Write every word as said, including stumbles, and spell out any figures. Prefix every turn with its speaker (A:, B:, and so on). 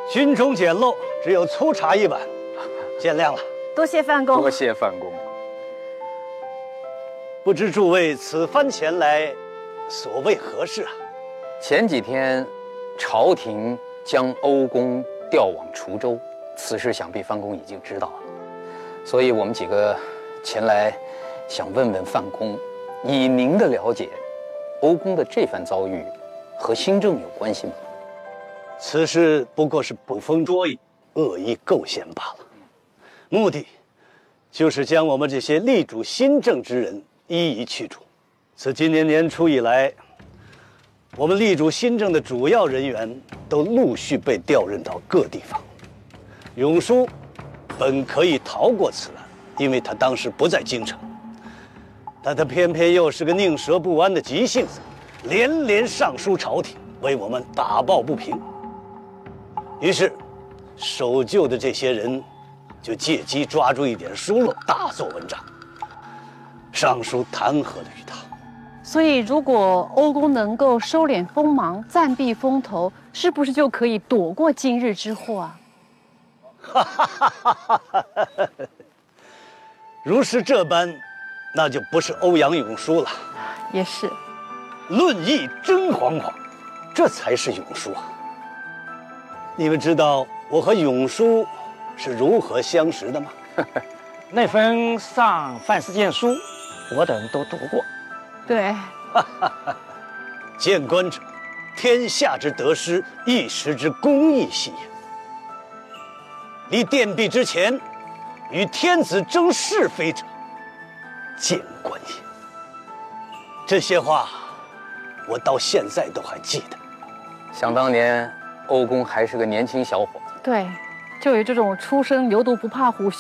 A: 军中简陋，只有粗茶一碗，见谅了。
B: 多谢范公。
C: 多谢范公。
A: 不知诸位此番前来，所谓何事啊？
C: 前几天，朝廷将欧公调往滁州，此事想必范公已经知道了，所以我们几个前来，想问问范公，以您的了解，欧公的这番遭遇和新政有关系吗？
A: 此事不过是捕风捉影、恶意构陷罢了，目的就是将我们这些力主新政之人一一驱逐。自今年年初以来，我们力主新政的主要人员都陆续被调任到各地方。永叔本可以逃过此难，因为他当时不在京城，但他偏偏又是个宁折不弯的急性子，连连上书朝廷，为我们打抱不平。于是，守旧的这些人就借机抓住一点疏漏，大做文章，上书弹劾了于他。
B: 所以，如果欧公能够收敛锋芒，暂避风头，是不是就可以躲过今日之祸啊？
A: 哈哈哈哈哈！如是这般，那就不是欧阳永叔了。
B: 也是。
A: 论议真惶惶，这才是永叔啊！你们知道我和永叔是如何相识的吗？
D: 那封上范事件书，我等都读过。
B: 对。
A: 见官者，天下之得失，一时之公义系也。立殿壁之前，与天子争是非者，谏官也。这些话，我到现在都还记得。
C: 想当年，欧公还是个年轻小伙子。
B: 对，就有这种初生牛犊不怕虎。